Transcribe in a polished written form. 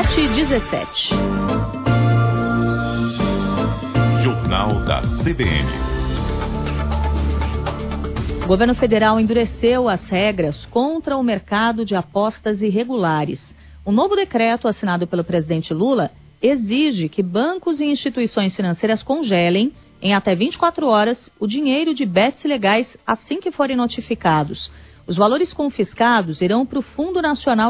7h17. Jornal da CBN. O governo federal endureceu as regras contra o mercado de apostas irregulares. Um novo decreto assinado pelo presidente Lula exige que bancos e instituições financeiras congelem em até 24 horas o dinheiro de bets ilegais assim que forem notificados. Os valores confiscados irão para o Fundo Nacional